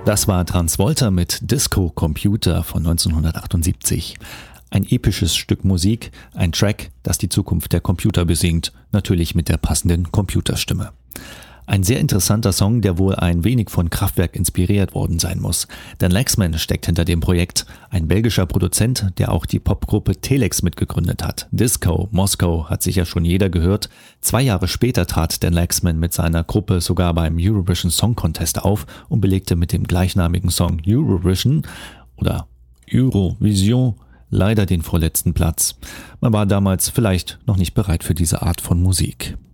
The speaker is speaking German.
Das war Transvolta mit Disco Computer von 1978. Ein episches Stück Musik, ein Track, das die Zukunft der Computer besingt, natürlich mit der passenden Computerstimme. Ein sehr interessanter Song, der wohl ein wenig von Kraftwerk inspiriert worden sein muss. Denn Lexman steckt hinter dem Projekt, ein belgischer Produzent, der auch die Popgruppe Telex mitgegründet hat. Disco Moscow hat sicher schon jeder gehört. 2 Jahre später trat Dan Lexman mit seiner Gruppe sogar beim Eurovision Song Contest auf und belegte mit dem gleichnamigen Song Eurovision oder Eurovision leider den vorletzten Platz. Man war damals vielleicht noch nicht bereit für diese Art von Musik.